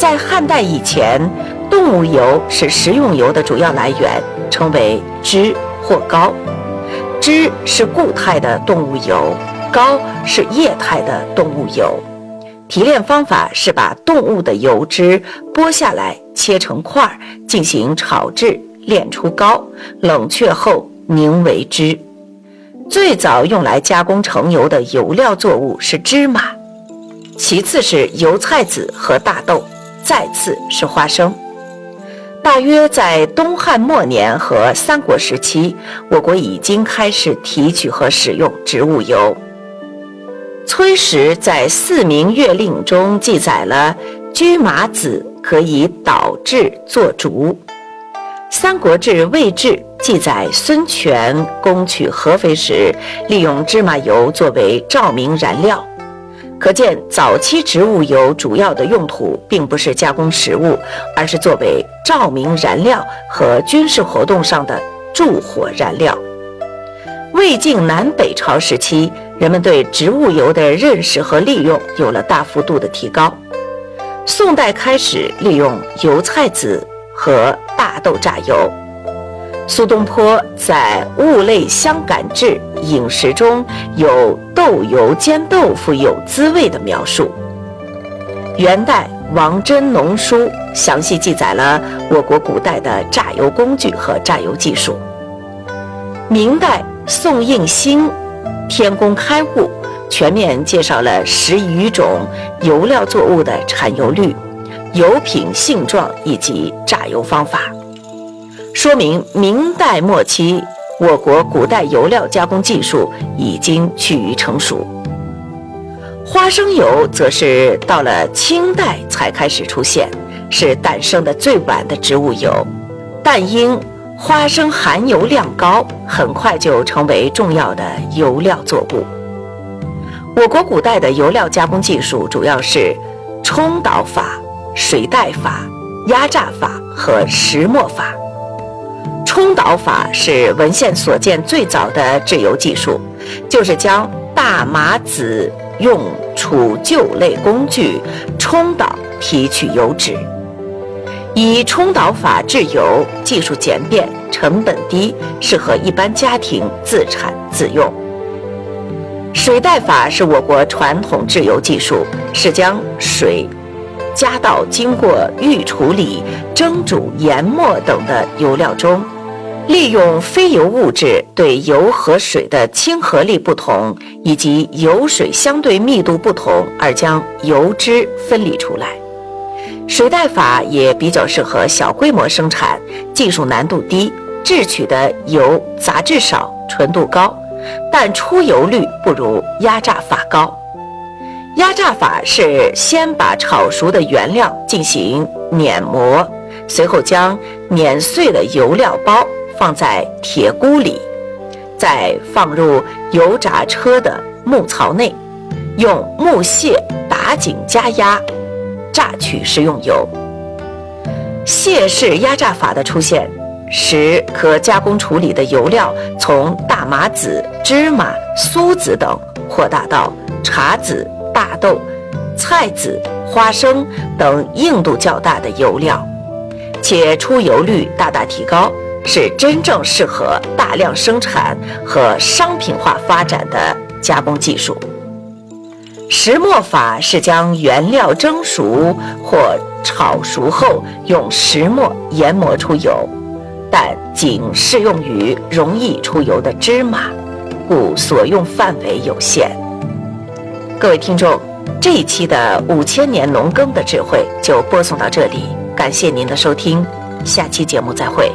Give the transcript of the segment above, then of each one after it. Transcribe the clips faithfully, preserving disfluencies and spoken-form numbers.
在汉代以前，动物油是食用油的主要来源，称为脂或膏。脂是固态的动物油，膏是液态的动物油。提炼方法是把动物的油脂剥下来，切成块，进行炒制，炼出膏，冷却后凝为脂。最早用来加工成油的油料作物是芝麻，其次是油菜籽和大豆，再次是花生。大约在东汉末年和三国时期，我国已经开始提取和使用植物油。崔实在《四民月令》中记载了驹麻籽可以捣制做竹。三国志魏志记载孙权攻取合肥时，利用芝麻油作为照明燃料。可见早期植物油主要的用途并不是加工食物，而是作为照明燃料和军事活动上的助火燃料。魏晋南北朝时期，人们对植物油的认识和利用有了大幅度的提高。宋代开始利用油菜籽和大豆榨油。苏东坡在《物类相感志》饮食中有豆油煎豆腐有滋味的描述。元代王真农书详细记载了我国古代的榨油工具和榨油技术。明代宋应星天工开物全面介绍了十余种油料作物的产油率、油品性状以及榨油方法，说明明代末期我国古代油料加工技术已经趋于成熟。花生油则是到了清代才开始出现，是诞生的最晚的植物油，但因花生含油量高，很快就成为重要的油料作物。我国古代的油料加工技术主要是冲捣法、水带法、压榨法和石磨法。冲捣法是文献所见最早的制油技术，就是将大麻籽用杵臼类工具冲捣提取油脂。以冲捣法制油，技术简便，成本低，适合一般家庭自产自用。水带法是我国传统制油技术，是将水加到经过预处理、蒸煮、研磨等的油料中，利用非油物质对油和水的亲和力不同，以及油水相对密度不同而将油脂分离出来。水带法也比较适合小规模生产，技术难度低，制取的油杂质少，纯度高，但出油率不如压榨法高。压榨法是先把炒熟的原料进行碾磨，随后将碾碎的油料包放在铁箍里，再放入油炸车的木槽内，用木屑打紧加压，榨取食用油。屑式压榨法的出现，使可加工处理的油料从大麻籽、芝麻、苏子等扩大到茶籽、大豆、菜籽、花生等硬度较大的油料，且出油率大大提高，是真正适合大量生产和商品化发展的加工技术。石磨法是将原料蒸熟或炒熟后用石磨研磨出油，但仅适用于容易出油的芝麻，故所用范围有限。各位听众，这一期的五千年农耕的智慧就播送到这里，感谢您的收听，下期节目再会。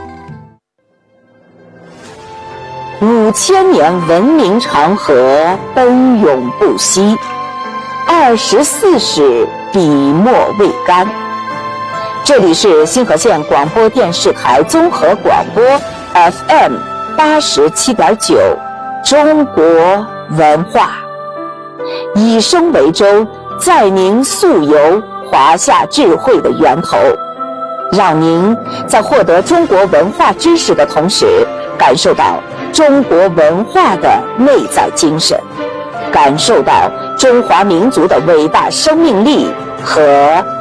五千年文明长河奔涌不息，二十四史笔墨未干。这里是新河县广播电视台综合广播 F M 八十七点九，中国文化，以声为舟，载您溯游华夏智慧的源头，让您在获得中国文化知识的同时，感受到中国文化的内在精神，感受到中华民族的伟大生命力和